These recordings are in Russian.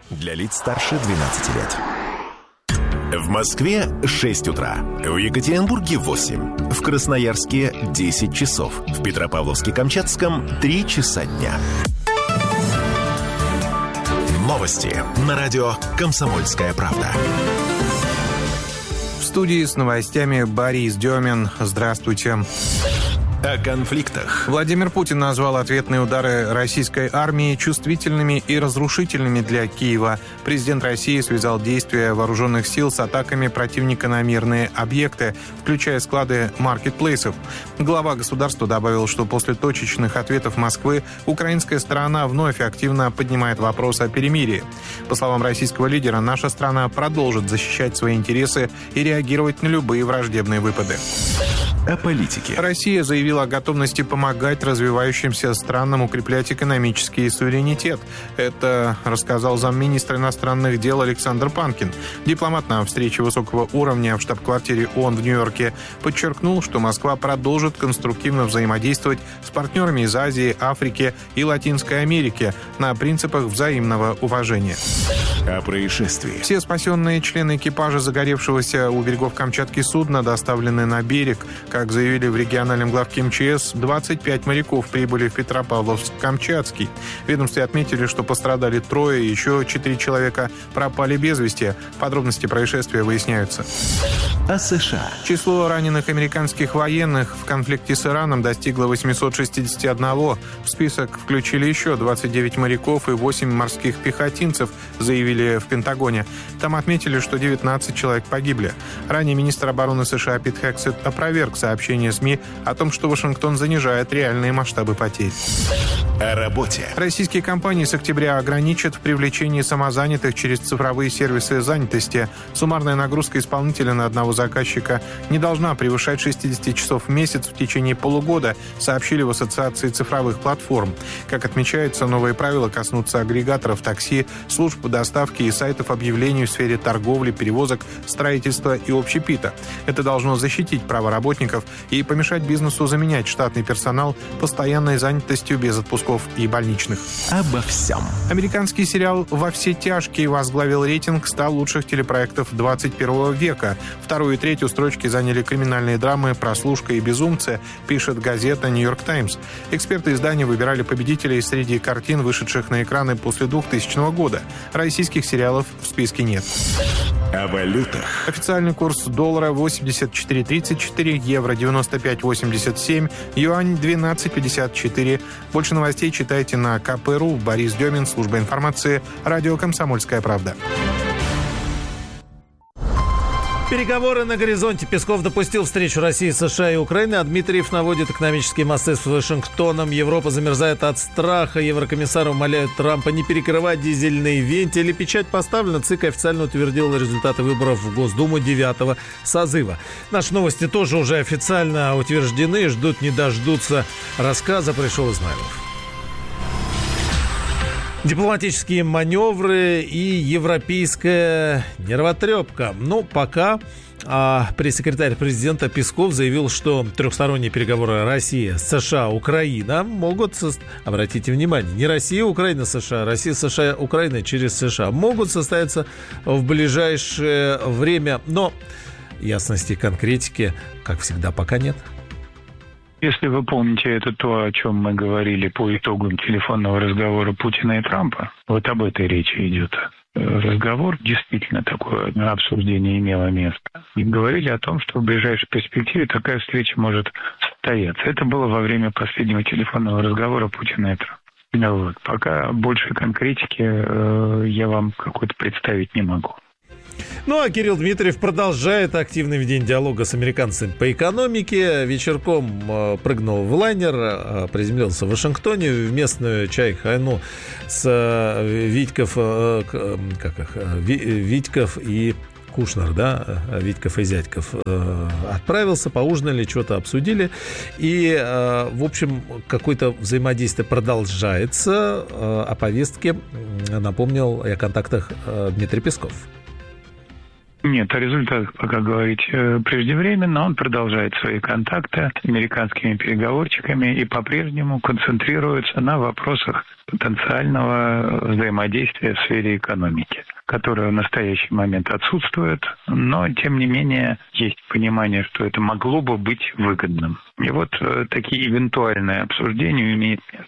Для лиц старше 12 лет. В Москве 6 утра. В Екатеринбурге 8. В Красноярске 10 часов. В Петропавловске-Камчатском 3 часа дня. Новости на радио «Комсомольская правда». В студии с новостями Борис Демин. Здравствуйте. О конфликтах. Владимир Путин назвал ответные удары российской армии чувствительными и разрушительными для Киева. Президент России связал действия вооруженных сил с атаками противника на мирные объекты, включая склады маркетплейсов. Глава государства добавил, что после точечных ответов Москвы украинская сторона вновь активно поднимает вопрос о перемирии. По словам российского лидера, наша страна продолжит защищать свои интересы и реагировать на любые враждебные выпады. О политике. Россия заявила о готовности помогать развивающимся странам укреплять экономический суверенитет. Это рассказал замминистра иностранных дел Александр Панкин. Дипломат на встрече высокого уровня в штаб-квартире ООН в Нью-Йорке подчеркнул, что Москва продолжит конструктивно взаимодействовать с партнерами из Азии, Африки и Латинской Америки на принципах взаимного уважения. О происшествии. Все спасенные члены экипажа загоревшегося у берегов Камчатки судна доставлены на берег. Как заявили в региональном главке МЧС, 25 моряков прибыли в Петропавловск-Камчатский. В ведомстве отметили, что пострадали 3, еще 4 человека пропали без вести. Подробности происшествия выясняются. О США. Число раненых американских военных в конфликте с Ираном достигло 861. В список включили еще 29 моряков и 8 морских пехотинцев, заявили в Пентагоне. Там отметили, что 19 человек погибли. Ранее министр обороны США Пит Хексет опроверг сообщение СМИ о том, что Вашингтон занижает реальные масштабы потерь. О работе. Российские компании с октября ограничат в привлечении самозанятых через цифровые сервисы занятости. Суммарная нагрузка исполнителя на одного заказчика не должна превышать 60 часов в месяц в течение полугода, сообщили в Ассоциации цифровых платформ. Как отмечается, новые правила коснутся агрегаторов такси, служб доставки и сайтов объявлений в сфере торговли, перевозок, строительства и общепита. Это должно защитить права работников и помешать бизнесу заменять штатный персонал постоянной занятостью без отпусков и больничных. Обо всем. Американский сериал «Во все тяжкие» возглавил рейтинг 100 лучших телепроектов 21 века. 2 и 3 строчки заняли криминальные драмы «Прослушка» и «Безумцы», пишет газета «Нью-Йорк Таймс». Эксперты издания выбирали победителей среди картин, вышедших на экраны после 2000 года. Российских сериалов в списке нет. О валютах. Официальный курс доллара 84.34, евро 95.87, юань 12.54. Больше новостей читайте на КП.ру. Борис Демин, служба информации, радио «Комсомольская правда». Переговоры на горизонте. Песков допустил встречу России, США и Украины, а Дмитриев наводит экономические мосты с Вашингтоном. Европа замерзает от страха. Еврокомиссары умоляют Трампа не перекрывать дизельные вентили. Печать поставлена. ЦИК официально утвердил результаты выборов в Госдуму 9-го созыва. Наши новости тоже уже официально утверждены. Ждут не дождутся рассказа. Пришел Измайлов. Дипломатические маневры и европейская нервотрепка. Пока пресс-секретарь президента Песков заявил, что трехсторонние переговоры Россия, США, Украина могут, обратите внимание, не Россия, Украина, США, Россия, США, Украина через США, могут состояться в ближайшее время, но ясности, конкретики, как всегда, пока нет. Если вы помните, это то, о чем мы говорили по итогам телефонного разговора Путина и Трампа. Вот об этой речи идет разговор. Действительно, такое обсуждение имело место. И говорили о том, что в ближайшей перспективе такая встреча может состояться. Это было во время последнего телефонного разговора Путина и Трампа. Пока больше конкретики я вам какой-то представить не могу. А Кирилл Дмитриев продолжает активное ведение диалога с американцами по экономике. Вечерком прыгнул в лайнер, приземлился в Вашингтоне в местную чайхану с Витьков и Кушнер, Витьков и Зятьков отправился, поужинали, что-то обсудили. И, в общем, какое-то взаимодействие продолжается. О повестке напомнил и о контактах Дмитрий Песков. Нет, о результатах пока говорить преждевременно. Он продолжает свои контакты с американскими переговорщиками и по-прежнему концентрируется на вопросах потенциального взаимодействия в сфере экономики, которое в настоящий момент отсутствует, но, тем не менее, есть понимание, что это могло бы быть выгодным. И вот такие эвентуальные обсуждения имеют место.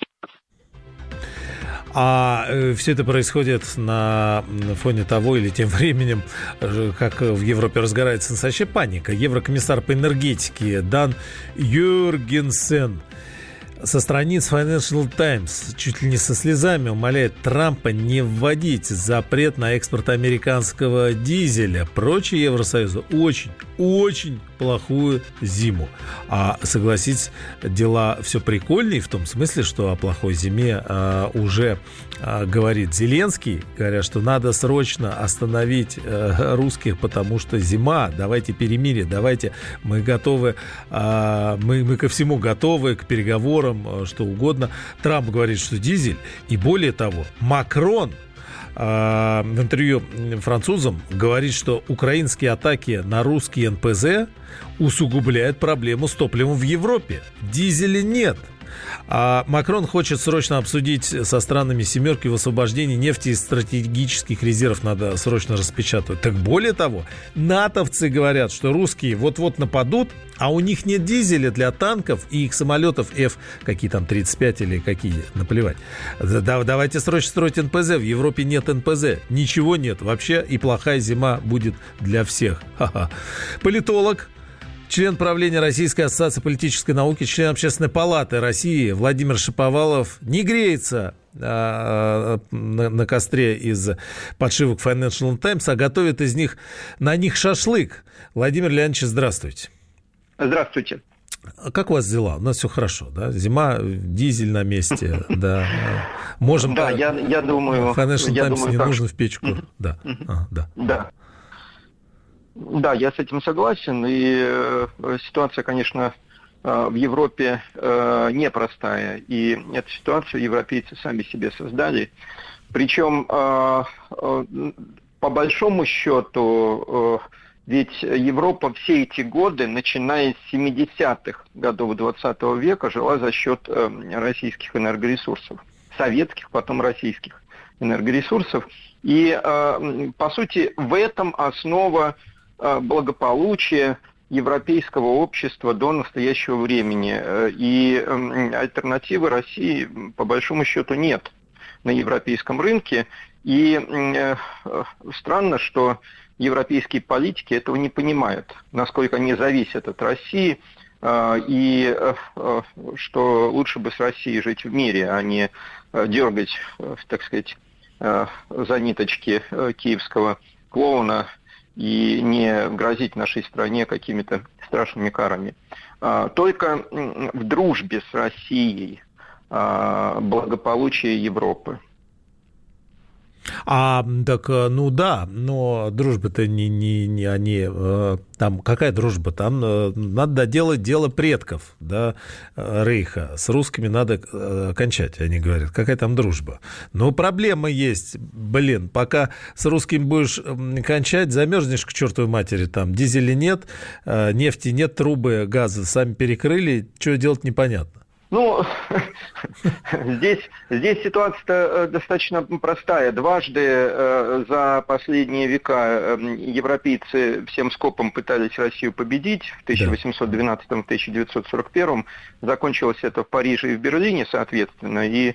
А все это происходит на фоне того или тем временем, как в Европе разгорается настоящая паника. Еврокомиссар по энергетике Дан Юргенсен со страниц Financial Times чуть ли не со слезами умоляет Трампа не вводить запрет на экспорт американского дизеля. Прочие Евросоюзу очень плохую зиму. А согласитесь, дела все прикольнее в том смысле, что о плохой зиме уже говорит Зеленский. Говорят, что надо срочно остановить русских, потому что зима, давайте перемирие, давайте мы готовы, мы ко всему готовы, к переговорам, что угодно. Трамп говорит, что дизель, и более того, Макрон в интервью французам говорит, что украинские атаки на русские НПЗ усугубляют проблему с топливом в Европе. Дизеля нет. А Макрон хочет срочно обсудить со странами «семерки» высвобождение нефти из стратегических резервов надо срочно распечатывать. Так более того, натовцы говорят, что русские вот-вот нападут, а у них нет дизеля для танков и их самолетов F, какие там 35 или какие, наплевать. Давайте срочно строить НПЗ. В Европе нет НПЗ. Ничего нет вообще, и плохая зима будет для всех. Ха-ха. Политолог, член правления Российской ассоциации политической науки, член Общественной палаты России Владимир Шаповалов не греется на костре из подшивок Financial Times, а готовит на них шашлык. Владимир Леонидович, здравствуйте. Здравствуйте. Как у вас дела? У нас все хорошо, да? Зима, дизель на месте, да. Можем... Да, я думаю... Financial Times не нужно в печку. Да. Да, я с этим согласен, и ситуация, конечно, в Европе непростая, и эту ситуацию европейцы сами себе создали. Причем, по большому счету, ведь Европа все эти годы, начиная с 70-х годов 20 века, жила за счет российских энергоресурсов, советских, потом российских энергоресурсов. И, по сути, в этом основа благополучия европейского общества до настоящего времени. И альтернативы России, по большому счету, нет на европейском рынке. И странно, что европейские политики этого не понимают, насколько они зависят от России, и что лучше бы с Россией жить в мире, а не дергать, так сказать, за ниточки киевского клоуна и не грозить нашей стране какими-то страшными карами. Только в дружбе с Россией благополучие Европы. Так, ну да, но дружба-то не они... Там какая дружба? Там надо доделать дело предков, да, Рейха. С русскими надо кончать, они говорят. Какая там дружба? Но проблема есть, пока с русским будешь кончать, замерзнешь к чертовой матери. Там дизеля нет, нефти нет, трубы газа сами перекрыли. Что делать, непонятно. Ну, здесь ситуация достаточно простая. Дважды за последние века европейцы всем скопом пытались Россию победить. В 1812-1941. Закончилось это в Париже и в Берлине, соответственно. И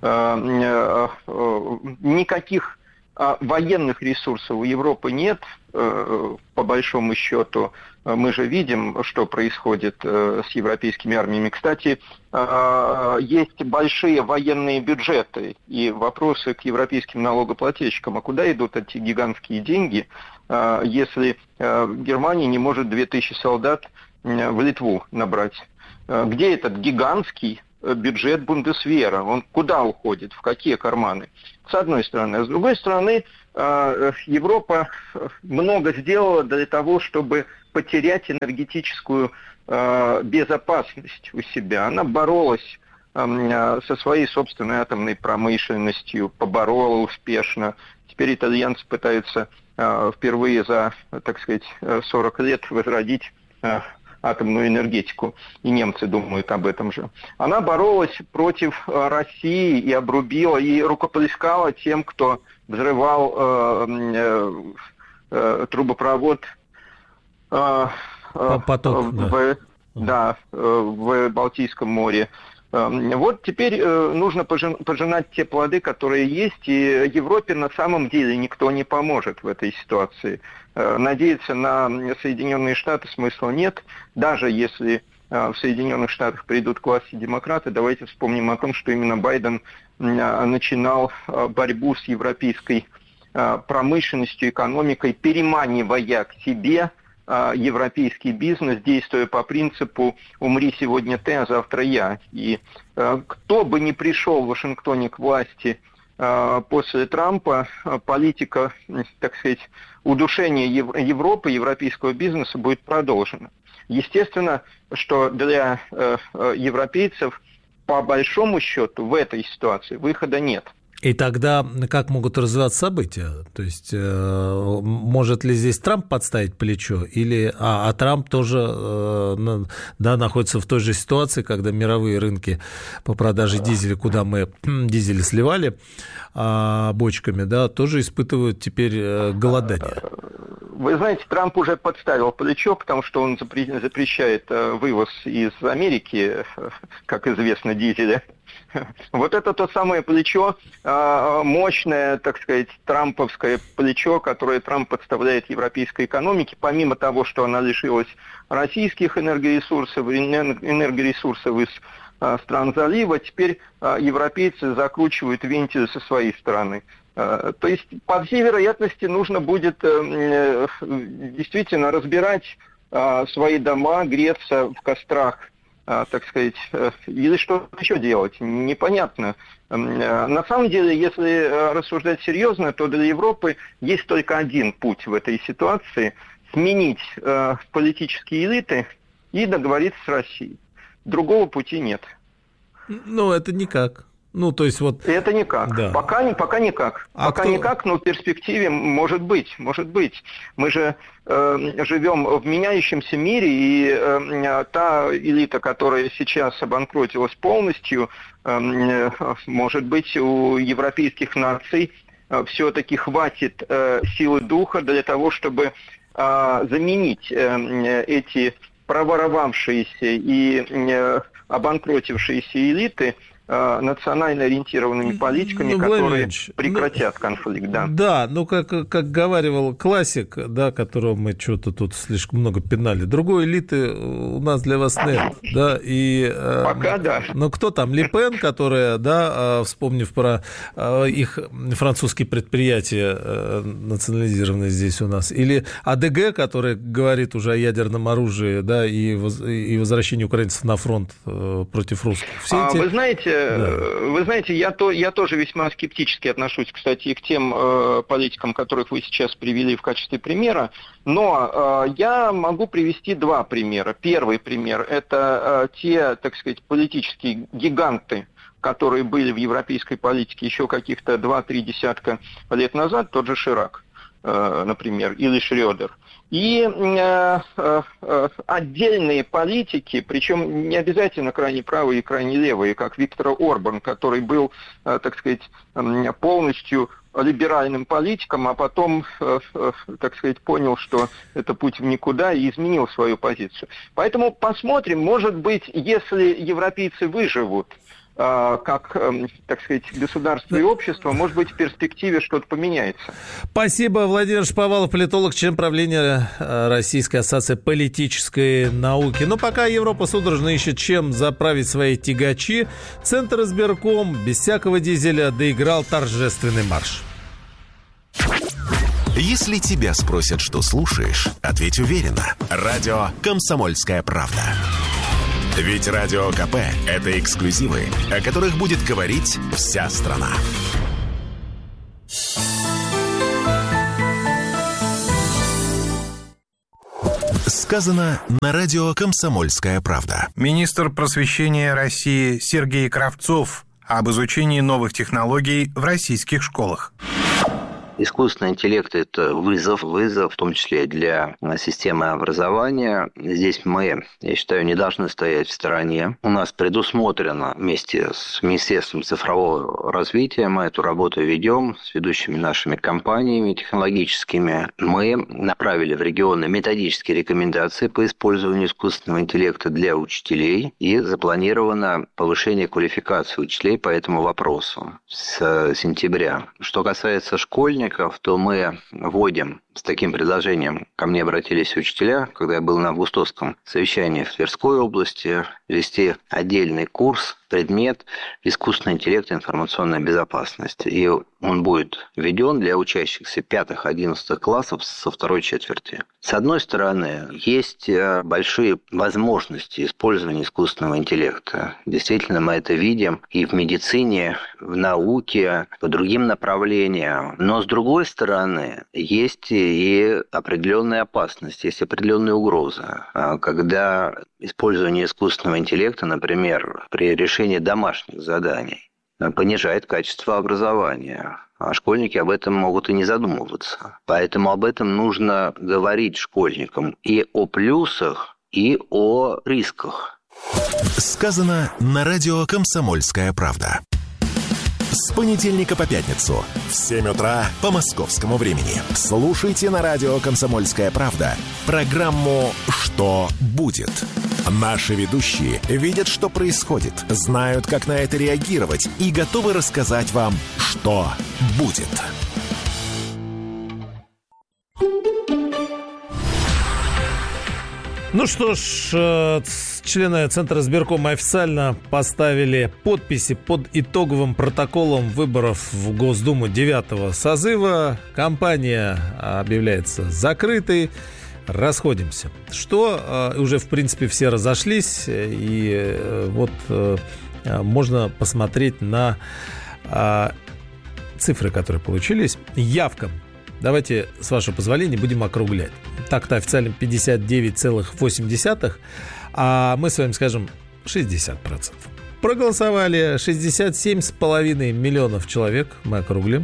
никаких военных ресурсов у Европы нет, по большому счету. Мы же видим, что происходит с европейскими армиями. Кстати, есть большие военные бюджеты и вопросы к европейским налогоплательщикам. А куда идут эти гигантские деньги, если Германия не может 2000 солдат в Литву набрать? Где этот гигантский бюджет Бундесвера? Он куда уходит? В какие карманы? С одной стороны. А с другой стороны, Европа много сделала для того, чтобы потерять энергетическую безопасность у себя. Она боролась со своей собственной атомной промышленностью, поборола успешно. Теперь итальянцы пытаются впервые за, так сказать, 40 лет возродить атомную энергетику, и немцы думают об этом же. Она боролась против России и обрубила, и рукоплескала тем, кто взрывал трубопровод поток, в Балтийском море. Вот теперь нужно пожинать те плоды, которые есть, и Европе на самом деле никто не поможет в этой ситуации. Надеяться на Соединенные Штаты смысла нет, даже если в Соединенных Штатах придут к власти демократы. Давайте вспомним о том, что именно Байден начинал борьбу с европейской промышленностью, экономикой, переманивая к себе европейский бизнес, действуя по принципу «умри сегодня ты, а завтра я». И кто бы ни пришел в Вашингтоне к власти после Трампа, политика, так сказать, удушения Европы, европейского бизнеса будет продолжена. Естественно, что для европейцев, по большому счету, в этой ситуации выхода нет. И тогда как могут развиваться события? То есть может ли здесь Трамп подставить плечо? Или, Трамп тоже находится в той же ситуации, когда мировые рынки по продаже дизеля, куда мы дизель сливали бочками, тоже испытывают теперь голодание? Вы знаете, Трамп уже подставил плечо, потому что он запрещает вывоз из Америки, как известно, дизеля. Вот это то самое плечо, мощное, так сказать, трамповское плечо, которое Трамп подставляет европейской экономике, помимо того, что она лишилась российских энергоресурсов из стран залива, теперь европейцы закручивают вентиль со своей стороны. То есть, по всей вероятности, нужно будет действительно разбирать свои дома, греться в кострах, так сказать, или что-то еще делать, непонятно. На самом деле, если рассуждать серьезно, то для Европы есть только один путь в этой ситуации – сменить политические элиты и договориться с Россией. Другого пути нет. Ну, это никак. Ну, то есть вот... Это никак. Да. Пока никак. Никак, но в перспективе может быть. Мы же живем в меняющемся мире, и та элита, которая сейчас обанкротилась полностью, может быть, у европейских наций все-таки хватит силы духа для того, чтобы заменить эти проворовавшиеся и обанкротившиеся элиты национально ориентированными политиками, которые прекратят конфликт. Да, как говаривал классик, которого мы что-то тут слишком много пинали, другой элиты у нас для вас нет. И, пока да. Но кто там? Ле Пен, которая, вспомнив про их французские предприятия, национализированные здесь у нас, или АДГ, который говорит уже о ядерном оружии, и возвращении украинцев на фронт против русских. Все эти... Вы знаете, я тоже весьма скептически отношусь, кстати, и к тем политикам, которых вы сейчас привели в качестве примера, но я могу привести два примера. Первый пример – это те, так сказать, политические гиганты, которые были в европейской политике еще каких-то 2-3 десятка лет назад, тот же Ширак, например, или Шрёдер. И отдельные политики, причем не обязательно крайне правые и крайне левые, как Виктор Орбан, который был, так сказать, полностью либеральным политиком, а потом, так сказать, понял, что это путь в никуда, и изменил свою позицию. Поэтому посмотрим, может быть, если европейцы выживут, как, так сказать, государство и общество, может быть, в перспективе что-то поменяется. Спасибо. Владимир Шаповалов, политолог, член правления Российской ассоциации политической науки. Но пока Европа судорожно ищет, чем заправить свои тягачи, Центр избирком без всякого дизеля доиграл торжественный марш. Если тебя спросят, что слушаешь, ответь уверенно. Радио «Комсомольская правда». Ведь Радио КП – это эксклюзивы, о которых будет говорить вся страна. Сказано на радио «Комсомольская правда». Министр просвещения России Сергей Кравцов об изучении новых технологий в российских школах. Искусственный интеллект – это вызов, в том числе для системы образования. Здесь мы, я считаю, не должны стоять в стороне. У нас предусмотрено вместе с Министерством цифрового развития, мы эту работу ведем с ведущими нашими компаниями технологическими. Мы направили в регионы методические рекомендации по использованию искусственного интеллекта для учителей и запланировано повышение квалификации учителей по этому вопросу с сентября. Что касается школьников, то мы вводим с таким предложением. Ко мне обратились учителя, когда я был на августовском совещании в Тверской области, вести отдельный курс, предмет искусственный интеллект и информационная безопасность. И он будет введен для учащихся 5-11 классов со второй четверти. С одной стороны, есть большие возможности использования искусственного интеллекта. Действительно, мы это видим и в медицине, в науке, по другим направлениям. Но с другой стороны, есть и определенная опасность, есть определенная угроза. Когда использование искусственного интеллекта, например, при решении домашних заданий, понижает качество образования. А школьники об этом могут и не задумываться. Поэтому об этом нужно говорить школьникам и о плюсах, и о рисках. Сказано на радио «Комсомольская правда». С понедельника по пятницу в 7 утра по московскому времени. Слушайте на радио «Комсомольская правда» программу «Что будет?». Наши ведущие видят, что происходит, знают, как на это реагировать и готовы рассказать вам, что будет. Ну что ж, члены Центра избиркома официально поставили подписи под итоговым протоколом выборов в Госдуму 9-го созыва. Кампания объявляется закрытой. Расходимся. Что уже, в принципе, все разошлись. И вот можно посмотреть на цифры, которые получились. Явка. Давайте, с вашего позволения, будем округлять. Так-то официально 59,8%, а мы с вами скажем 60%. Проголосовали 67,5 миллионов человек, мы округлим.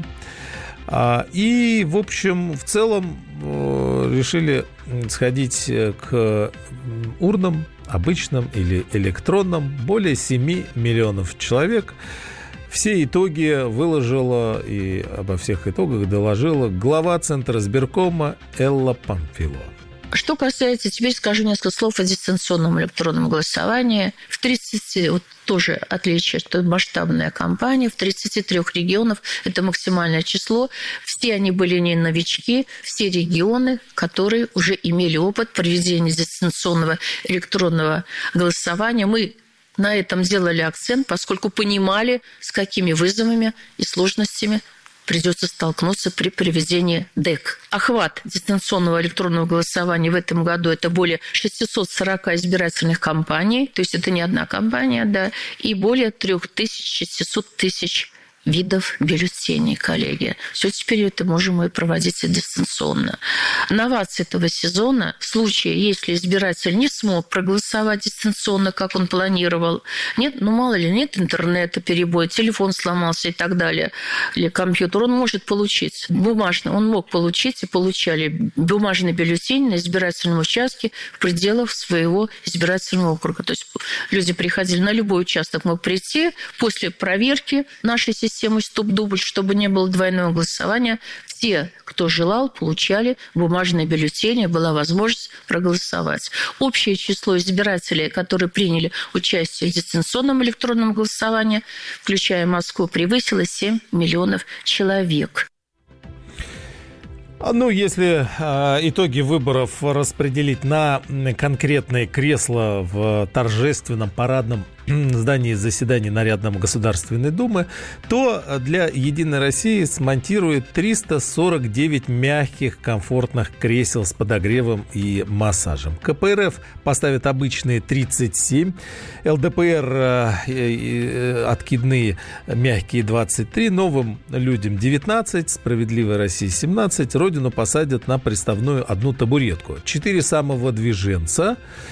И, в общем, в целом решили сходить к урнам, обычным или электронным, более 7 миллионов человек. Все итоги выложила и обо всех итогах доложила глава Центра избиркома Элла Памфилова. Что касается, теперь скажу несколько слов о дистанционном электронном голосовании. В 30, вот тоже отличие, что масштабная кампания, в 33 регионах, это максимальное число. Все они были не новички, все регионы, которые уже имели опыт проведения дистанционного электронного голосования. Мы на этом делали акцент, поскольку понимали, с какими вызовами и сложностями придется столкнуться при проведении ДЭК. Охват дистанционного электронного голосования в этом году – это более 640 избирательных кампаний, то есть это не одна кампания, да, и более 3600 тысяч видов бюллетеней, коллеги. Все теперь это можем и проводить дистанционно. Новация этого сезона в случае, если избиратель не смог проголосовать дистанционно, как он планировал, нет, ну мало ли, нет интернета, перебой, телефон сломался и так далее, или компьютер, он может получить бумажный, он мог получить и получали бумажный бюллетень на избирательном участке в пределах своего избирательного округа. То есть люди приходили на любой участок, мог прийти после проверки нашей системы стоп-дубль, чтобы не было двойного голосования. Все, кто желал, получали бумажные бюллетени, была возможность проголосовать. Общее число избирателей, которые приняли участие в дистанционном электронном голосовании, включая Москву, превысило 7 миллионов человек. Ну, если итоги выборов распределить на конкретные кресла в торжественном парадном здании заседаний Нарядной Государственной Думы, то для «Единой России» смонтирует 349 мягких, комфортных кресел с подогревом и массажем. КПРФ поставит обычные 37, ЛДПР откидные мягкие 23, новым людям 19, «Справедливой России» 17, родину посадят на приставную одну табуретку. 4 самовыдвиженца